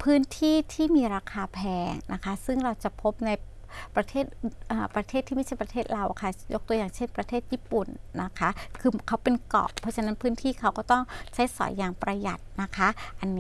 พื้นที่ที่มีราคาแพงนะคะซึ่งเราจะพบในประเทศที่ไม่ใช่ประเทศเราค่ะยกตัวอย่างเช่นประเทศญี่ปุ่นนะคะคือเขาเป็นเกาะเพราะฉะนั้นพื้นที่เขาก็ต้องใช้สอยอย่างประหยัดนะคะอันนี้